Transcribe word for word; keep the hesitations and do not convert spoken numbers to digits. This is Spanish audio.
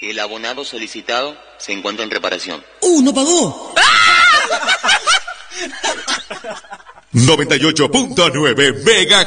El abonado solicitado se encuentra en reparación. ¡Uh, no pagó! noventa y ocho punto nueve Mega